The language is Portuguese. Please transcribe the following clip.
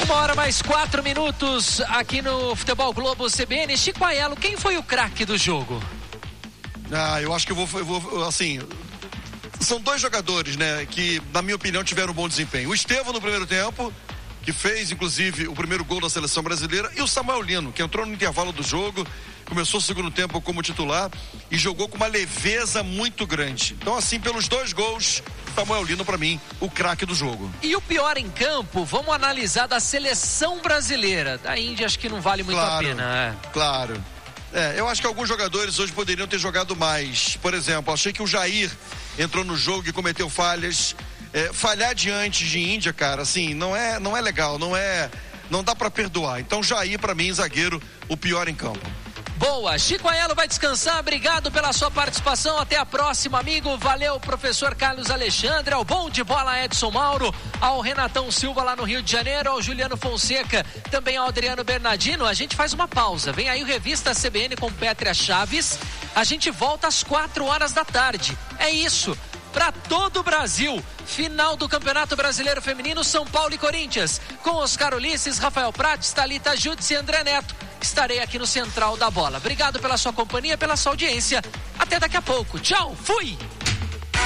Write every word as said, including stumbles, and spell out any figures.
Uma hora mais quatro minutos aqui no Futebol Globo C B N. Chico Aiello, quem foi o craque do jogo? Ah, eu acho que eu vou, eu vou, assim, são dois jogadores, né, que, na minha opinião, tiveram um bom desempenho. O Estevão no primeiro tempo, que fez, inclusive, o primeiro gol da seleção brasileira, e o Samuel Lino, que entrou no intervalo do jogo, começou o segundo tempo como titular e jogou com uma leveza muito grande. Então, assim, pelos dois gols, Samuel Lino, pra mim, o craque do jogo. E o pior em campo, vamos analisar da seleção brasileira. Da Índia, acho que não vale muito claro, a pena. É. Claro. É, eu acho que alguns jogadores hoje poderiam ter jogado mais. Por exemplo, achei que o Jair entrou no jogo e cometeu falhas. É, falhar diante de Índia, cara, assim, não é, não é legal, não é, não dá pra perdoar. Então, Jair, pra mim, zagueiro, o pior em campo. Boa, Chico Aiello vai descansar, obrigado pela sua participação, até a próxima, amigo, valeu, professor Carlos Alexandre, ao bom de bola Edson Mauro, ao Renatão Silva lá no Rio de Janeiro, ao Juliano Fonseca, também ao Adriano Bernardino. A gente faz uma pausa, vem aí o Revista C B N com Pétria Chaves, a gente volta às quatro horas da tarde, é isso, para todo o Brasil, final do Campeonato Brasileiro Feminino, São Paulo e Corinthians, com Oscar Ulisses, Rafael Prates, Thalita Júdice e André Neto. Estarei aqui no Central da Bola. Obrigado pela sua companhia, pela sua audiência. Até daqui a pouco. Tchau, fui!